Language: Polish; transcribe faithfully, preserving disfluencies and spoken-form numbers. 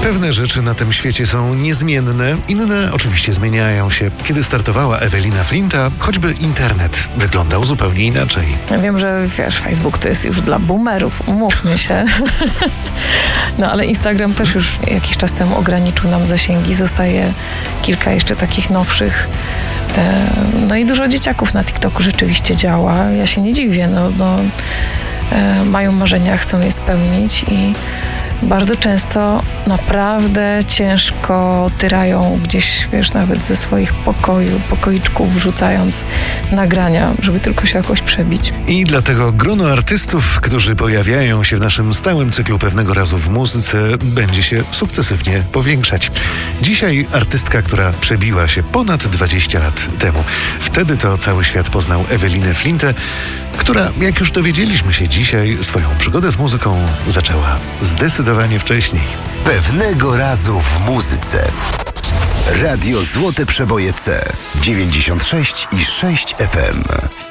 Pewne rzeczy na tym świecie są niezmienne, inne oczywiście zmieniają się. Kiedy startowała Ewelina Flinta, choćby internet wyglądał zupełnie inaczej. Ja wiem, że wiesz, Facebook to jest już dla boomerów, umówmy się. No ale Instagram też już jakiś czas temu ograniczył nam zasięgi. Zostaje kilka jeszcze takich nowszych. No i dużo dzieciaków na TikToku rzeczywiście działa. Ja się nie dziwię, no, no mają marzenia, chcą je spełnić i bardzo często naprawdę ciężko tyrają gdzieś, wiesz, nawet ze swoich pokoju, pokoiczków wrzucając nagrania, żeby tylko się jakoś przebić. I dlatego grono artystów, którzy pojawiają się w naszym stałym cyklu Pewnego razu w muzyce, będzie się sukcesywnie powiększać. Dzisiaj artystka, która przebiła się ponad dwadzieścia lat temu. Wtedy to cały świat poznał Ewelinę Flintę, która, jak już dowiedzieliśmy się dzisiaj, swoją przygodę z muzyką zaczęła zdecydowanie wcześniej. Pewnego razu w muzyce. Radio Złote Przeboje C dziewięćdziesiąt sześć i sześć F M.